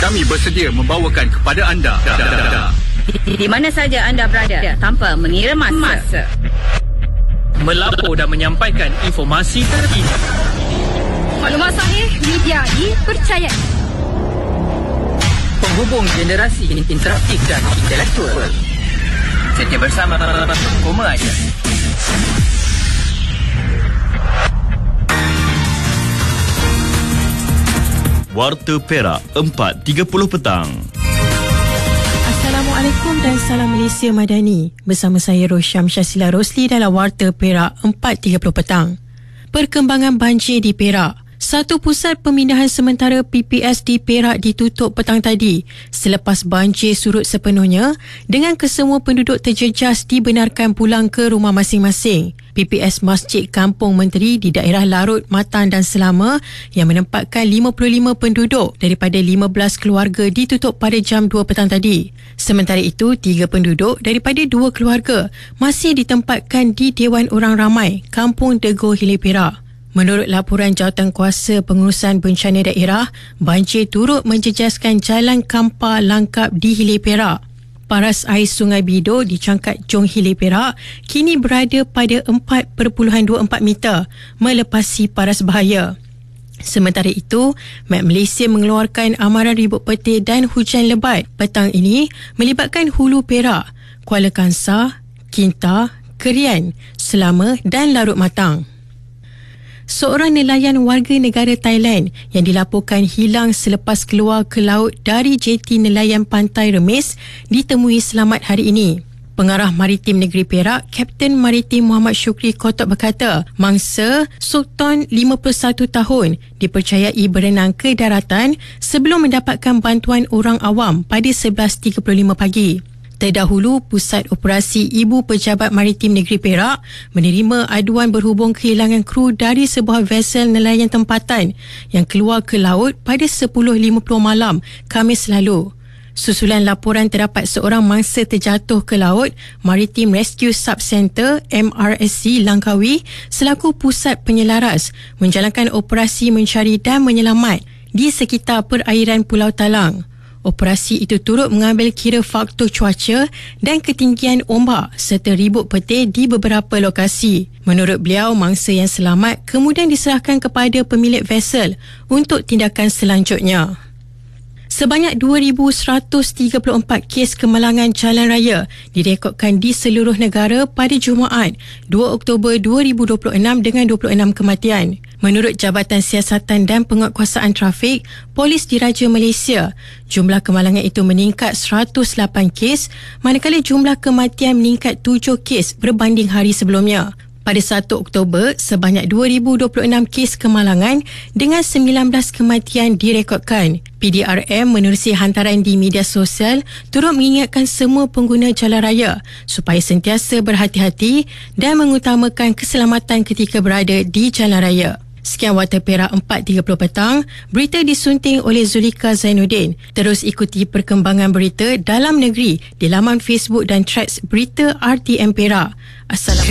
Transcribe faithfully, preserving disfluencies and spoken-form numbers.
Kami bersedia membawakan kepada anda di, di mana saja anda berada tanpa mengira masa. Melapor dan menyampaikan informasi terkini. Maklumat sahih, media dipercayai. Penghubung generasi interaktif dan intelektual. Setia bersama Koma aja. Warta Perak empat tiga puluh petang. Assalamualaikum dan salam Malaysia Madani. Bersama saya Rosyam Syasila Rosli dalam Warta Perak empat tiga puluh petang. Perkembangan banjir di Perak. Satu pusat pemindahan sementara P P S di Perak ditutup petang tadi selepas banjir surut sepenuhnya dengan kesemua penduduk terjejas dibenarkan pulang ke rumah masing-masing. P P S Masjid Kampung Menteri di daerah Larut, Matan dan Selama yang menempatkan lima puluh lima penduduk daripada lima belas keluarga ditutup pada jam dua petang tadi. Sementara itu, tiga penduduk daripada dua keluarga masih ditempatkan di Dewan Orang Ramai, Kampung Dego Hilir Perak. Menurut laporan Jawatankuasa Pengurusan Bencana Daerah, banjir turut menjejaskan Jalan Kampar Langkap di Hilir Perak. Paras air Sungai Bido di Cangkat Jong Hilir Perak kini berada pada empat perpuluhan dua empat meter melepasi paras bahaya. Sementara itu, Met Malaysia mengeluarkan amaran ribut petir dan hujan lebat petang ini melibatkan Hulu Perak, Kuala Kangsar, Kinta, Kerian, Selama dan Larut Matang. Seorang nelayan warga negara Thailand yang dilaporkan hilang selepas keluar ke laut dari jeti nelayan Pantai Remis ditemui selamat hari ini. Pengarah Maritim Negeri Perak, Kapten Maritim Muhammad Syukri Kotok berkata, mangsa Sultan lima puluh satu tahun dipercayai berenang ke daratan sebelum mendapatkan bantuan orang awam pada sebelas tiga puluh lima pagi. Terdahulu, Pusat Operasi Ibu Pejabat Maritim Negeri Perak menerima aduan berhubung kehilangan kru dari sebuah vesel nelayan tempatan yang keluar ke laut pada sepuluh lima puluh malam Khamis lalu. Susulan laporan terdapat seorang mangsa terjatuh ke laut, Maritime Rescue Sub-Center M R S C Langkawi selaku pusat penyelaras menjalankan operasi mencari dan menyelamat di sekitar perairan Pulau Talang. Operasi itu turut mengambil kira faktor cuaca dan ketinggian ombak serta ribut petir di beberapa lokasi. Menurut beliau, mangsa yang selamat kemudian diserahkan kepada pemilik vesel untuk tindakan selanjutnya. Sebanyak dua ribu seratus tiga puluh empat kes kemalangan jalan raya direkodkan di seluruh negara pada Jumaat dua Oktober dua ribu dua puluh enam dengan dua puluh enam kematian. Menurut Jabatan Siasatan dan Penguatkuasaan Trafik, Polis Diraja Malaysia, jumlah kemalangan itu meningkat seratus lapan kes manakala jumlah kematian meningkat tujuh kes berbanding hari sebelumnya. Pada satu Oktober, sebanyak dua ribu dua puluh enam kes kemalangan dengan sembilan belas kematian direkodkan. P D R M menerusi hantaran di media sosial turut mengingatkan semua pengguna jalan raya supaya sentiasa berhati-hati dan mengutamakan keselamatan ketika berada di jalan raya. Sekian Warta Perak empat tiga puluh petang. Berita disunting oleh Zulika Zainuddin. Terus ikuti perkembangan berita dalam negeri di laman Facebook dan threads Berita R T M Perak. Assalamualaikum.